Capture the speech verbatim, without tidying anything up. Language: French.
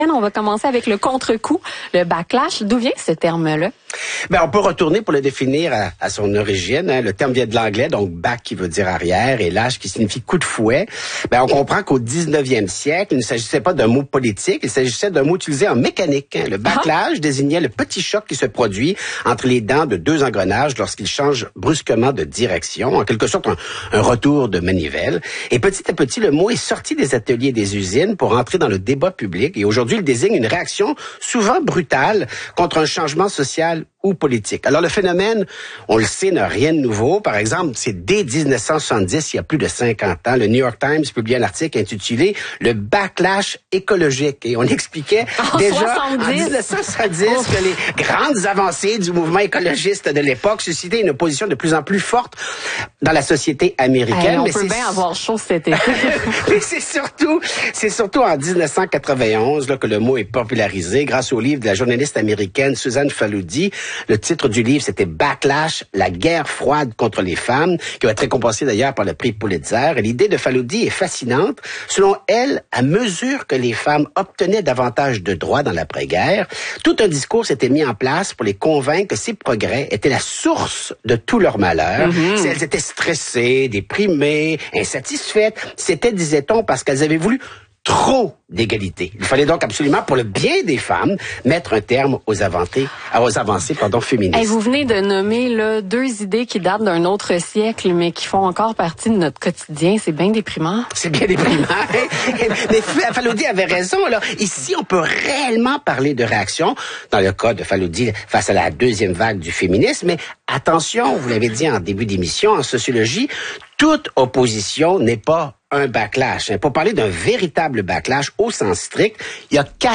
On va commencer avec le contre-coup, le backlash. D'où vient ce terme-là? Ben, on peut retourner pour le définir à, à son origine. Hein. Le terme vient de l'anglais, donc back qui veut dire arrière et lash qui signifie coup de fouet. Ben, on comprend qu'au dix-neuvième siècle, il ne s'agissait pas d'un mot politique, il s'agissait d'un mot utilisé en mécanique. Hein. Le backlash ah. désignait le petit choc qui se produit entre les dents de deux engrenages lorsqu'ils changent brusquement de direction, en quelque sorte un, un retour de manivelle. Et petit à petit, le mot est sorti des ateliers et des usines pour entrer dans le débat public. Et aujourd'hui, il désigne une réaction souvent brutale contre un changement social ou politique. Alors, le phénomène, on le sait, n'a rien de nouveau. Par exemple, c'est dès dix-neuf cent soixante-dix, il y a plus de cinquante ans, le New York Times publiait un article intitulé « Le backlash écologique ». Et on expliquait en déjà soixante-dix. en dix-neuf cent soixante-dix que les grandes avancées du mouvement écologiste de l'époque suscitaient une opposition de plus en plus forte dans la société américaine. Hey, on Mais peut c'est... bien avoir chaud cet été. Mais c'est surtout, c'est surtout en dix-neuf cent quatre-vingt-onze là, que le mot est popularisé grâce au livre de la journaliste américaine Susan Faludi. Le titre du livre, c'était « Backlash, la guerre froide contre les femmes », qui va être récompensé d'ailleurs par le prix Pulitzer. Et l'idée de Faludi est fascinante. Selon elle, à mesure que les femmes obtenaient davantage de droits dans l'après-guerre, tout un discours s'était mis en place pour les convaincre que ces progrès étaient la source de tout leur malheur. Mm-hmm. Si elles étaient stressées, déprimées, insatisfaites, c'était, disait-on, parce qu'elles avaient voulu trop d'égalité. Il fallait donc absolument, pour le bien des femmes, mettre un terme aux avancées, aux avancées pardon, féministes. Hey, vous venez de nommer là, deux idées qui datent d'un autre siècle, mais qui font encore partie de notre quotidien. C'est bien déprimant. C'est bien déprimant. Mais Faludi avait raison. Là. Ici, on peut réellement parler de réaction, dans le cas de Faludi, face à la deuxième vague du féminisme. Mais attention, vous l'avez dit en début d'émission, en sociologie, toute opposition n'est pas un backlash. Pour parler d'un véritable backlash au sens strict, il y a quatre